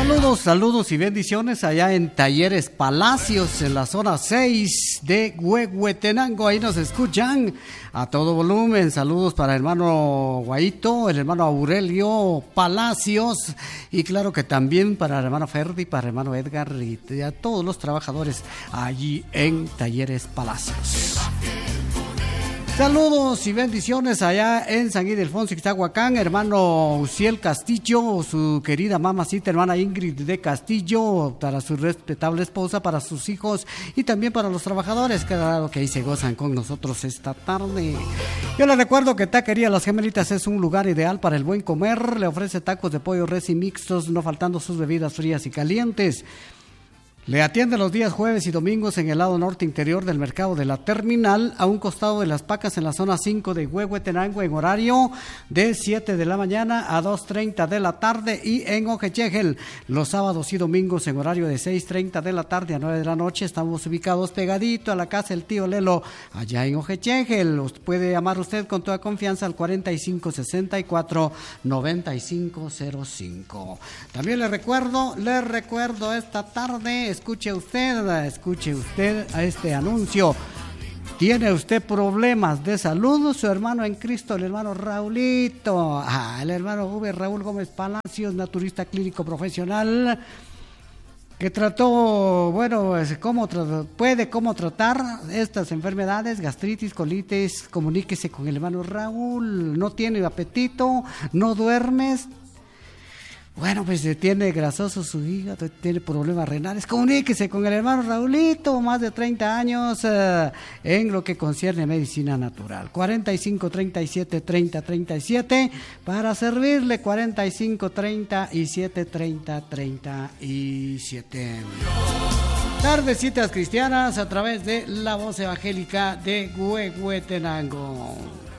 Saludos y bendiciones allá en Talleres Palacios, en la zona 6 de Huehuetenango. Ahí nos escuchan a todo volumen. Saludos para el hermano Guaito, el hermano Aurelio Palacios, y claro que también para el hermano Ferdi, para el hermano Edgar y a todos los trabajadores allí en Talleres Palacios. Saludos y bendiciones allá en San Ildefonso, Ixtahuacán, hermano Uciel Castillo, su querida mamacita, hermana Ingrid de Castillo, para su respetable esposa, para sus hijos y también para los trabajadores, claro que ahí se gozan con nosotros esta tarde. Yo les recuerdo que Taquería Las Gemelitas es un lugar ideal para el buen comer, le ofrece tacos de pollo, res y mixtos, no faltando sus bebidas frías y calientes. Le atiende los días jueves y domingos en el lado norte interior del mercado de la terminal, a un costado de Las Pacas en la zona 5 de Huehuetenango, en horario de 7 de la mañana a 2:30 de la tarde, y en Ojechegel los sábados y domingos en horario de 6:30 de la tarde a 9 de la noche. Estamos ubicados pegadito a la casa del tío Lelo, allá en Ojechegel. Los puede llamar usted con toda confianza al 4564-9505. También le recuerdo esta tarde, escuche usted a este anuncio. ¿Tiene usted problemas de salud? Su hermano en Cristo, el hermano Raulito, el hermano Raúl Gómez Palacios, naturista clínico profesional, que trató, cómo tratar estas enfermedades, gastritis, colitis. Comuníquese con el hermano Raúl. No tiene apetito, no duermes. Tiene grasoso su hígado, tiene problemas renales. Comuníquese con el hermano Raulito, más de 30 años en lo que concierne medicina natural. 45 37 30 37 para servirle. 45 37 30 37. Tardecitas cristianas a través de la voz evangélica de Huehuetenango.